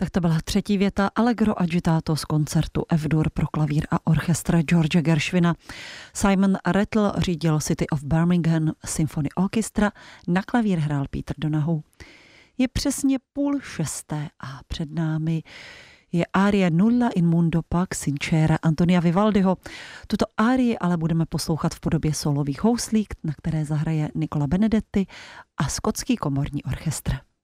Tak to byla třetí věta Allegro agitato z koncertu F-dur pro klavír a orchestr George Gershwina. Simon Rattle řídil City of Birmingham Symphony Orchestra, na klavír hrál Peter Donahue. Je přesně 5:30 a před námi je árie Nulla in mundo pax sincera Antonia Vivaldiho. Tuto árii ale budeme poslouchat v podobě solových houslí, na které zahraje Nicola Benedetti a skotský komorní orchestr.